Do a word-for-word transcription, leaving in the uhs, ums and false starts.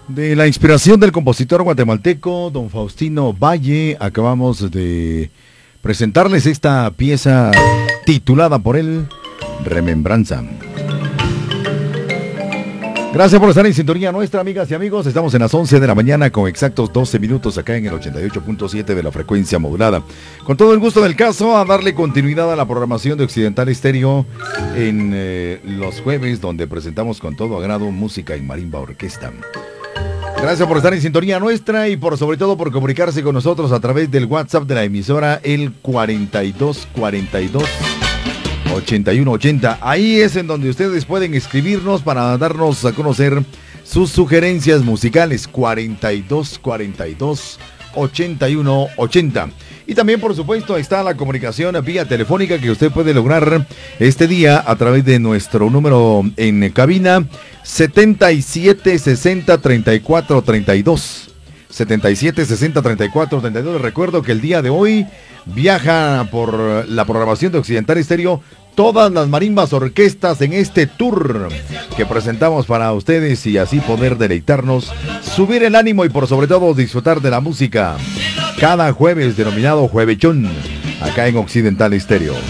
De la inspiración del compositor guatemalteco don Faustino Valle, acabamos de presentarles esta pieza titulada por él, Remembranza. Gracias por estar en sintonía nuestra, amigas y amigos. Estamos en las once de la mañana con exactos doce minutos acá en el ochenta y ocho punto siete de la frecuencia modulada. Con todo el gusto del caso, a darle continuidad a la programación de Occidental Estéreo en eh, los jueves, donde presentamos con todo agrado música en marimba orquesta. Gracias por estar en sintonía nuestra y por sobre todo por comunicarse con nosotros a través del WhatsApp de la emisora, el cuarenta y dos cuarenta y dos ochenta y uno ochenta. Ahí es en donde ustedes pueden escribirnos para darnos a conocer sus sugerencias musicales. Cuarenta y dos cuarenta y dos ochenta y uno ochenta. Y también, por supuesto, está la comunicación vía telefónica que usted puede lograr este día a través de nuestro número en cabina, setenta y siete sesenta treinta y cuatro treinta y dos. setenta y siete sesenta treinta y cuatro treinta y dos. Les recuerdo que el día de hoy viaja por la programación de Occidental Estéreo todas las marimbas orquestas en este tour que presentamos para ustedes y así poder deleitarnos, subir el ánimo y por sobre todo disfrutar de la música cada jueves denominado Juevechón acá en Occidental Estéreo.